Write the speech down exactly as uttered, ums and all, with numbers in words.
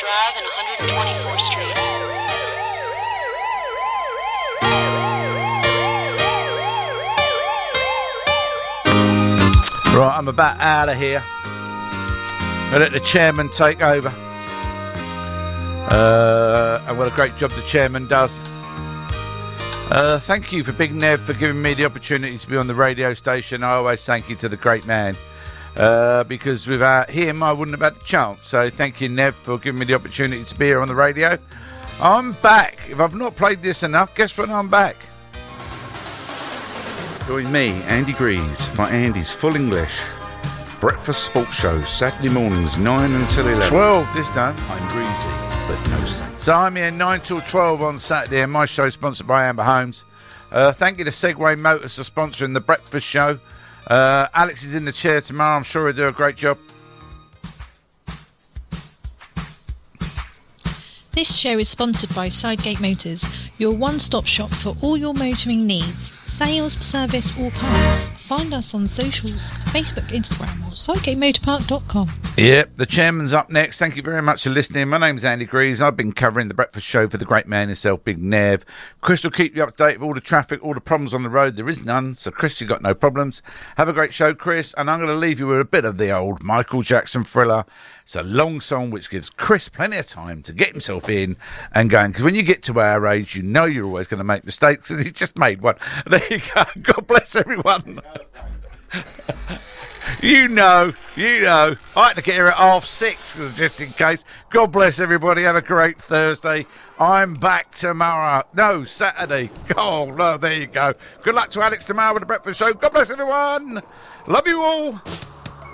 Drive and one hundred twenty-fourth Street. Right, I'm about out of here. I let the chairman take over. Uh, and what a great job the chairman does. Uh, thank you for Big Nev for giving me the opportunity to be on the radio station. I always thank you to the great man. Uh, because without him, I wouldn't have had the chance. So thank you, Nev, for giving me the opportunity to be here on the radio. I'm back. If I've not played this enough, guess when I'm back? Join me, Andy Greaves, for Andy's Full English Breakfast Sports Show, Saturday mornings, nine until eleven. twelve this time. I'm greasy, but no saints. So I'm here nine till twelve on Saturday, and my show sponsored by Amber Holmes. Uh, thank you to Segway Motors for sponsoring the breakfast show. Uh, Alex is in the chair tomorrow. I'm sure he'll do a great job. This show is sponsored by Sidegate Motors, your one-stop shop for all your motoring needs. Sales, service or parts. Find us on socials, Facebook, Instagram or sidegate motor park dot com. Yep, the chairman's up next. Thank you very much for listening. My name's Andy Greaves. I've been covering the breakfast show for the great man himself, Big Nev. Chris will keep you up to date with all the traffic, all the problems on the road. There is none, so Chris, you've got no problems. Have a great show, Chris, and I'm going to leave you with a bit of the old Michael Jackson Thriller. It's a long song which gives Chris plenty of time to get himself in and going. Because when you get to our age, you know you're always going to make mistakes. Because he just made one. There you go. God bless everyone. You know, you know. I had to get here at half six, just in case. God bless everybody. Have a great Thursday. I'm back tomorrow. No, Saturday. Oh, no, there you go. Good luck to Alex tomorrow with the breakfast show. God bless everyone. Love you all.